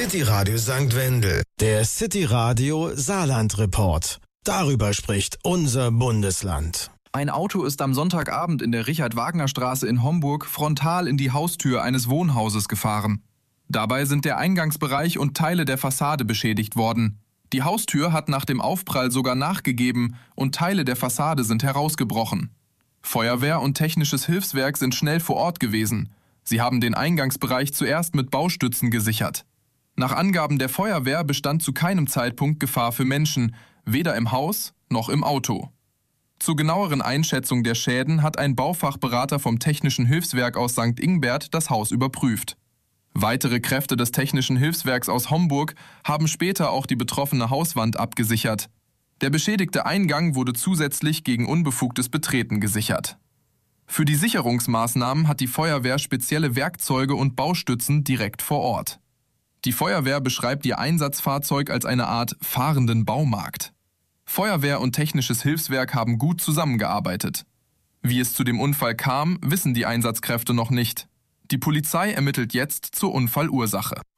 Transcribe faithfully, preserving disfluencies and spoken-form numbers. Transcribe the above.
City Radio Sankt Wendel. Der City Radio Saarland Report. Darüber spricht unser Bundesland. Ein Auto ist am Sonntagabend in der Richard-Wagner-Straße in Homburg frontal in die Haustür eines Wohnhauses gefahren. Dabei sind der Eingangsbereich und Teile der Fassade beschädigt worden. Die Haustür hat nach dem Aufprall sogar nachgegeben und Teile der Fassade sind herausgebrochen. Feuerwehr und technisches Hilfswerk sind schnell vor Ort gewesen. Sie haben den Eingangsbereich zuerst mit Baustützen gesichert. Nach Angaben der Feuerwehr bestand zu keinem Zeitpunkt Gefahr für Menschen, weder im Haus noch im Auto. Zur genaueren Einschätzung der Schäden hat ein Baufachberater vom Technischen Hilfswerk aus Sankt Ingbert das Haus überprüft. Weitere Kräfte des Technischen Hilfswerks aus Homburg haben später auch die betroffene Hauswand abgesichert. Der beschädigte Eingang wurde zusätzlich gegen unbefugtes Betreten gesichert. Für die Sicherungsmaßnahmen hat die Feuerwehr spezielle Werkzeuge und Baustützen direkt vor Ort. Die Feuerwehr beschreibt ihr Einsatzfahrzeug als eine Art fahrenden Baumarkt. Feuerwehr und Technisches Hilfswerk haben gut zusammengearbeitet. Wie es zu dem Unfall kam, wissen die Einsatzkräfte noch nicht. Die Polizei ermittelt jetzt zur Unfallursache.